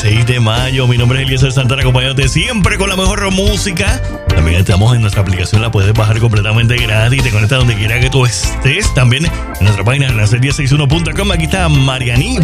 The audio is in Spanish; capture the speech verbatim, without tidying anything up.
seis de mayo. Mi nombre es Eliezer Santana, acompañándote siempre con la mejor música. También estamos en nuestra aplicación, la puedes bajar completamente gratis. Te conectas donde quiera que tú estés. También en nuestra página, la serie sesenta y uno punto com. Aquí está Marianí.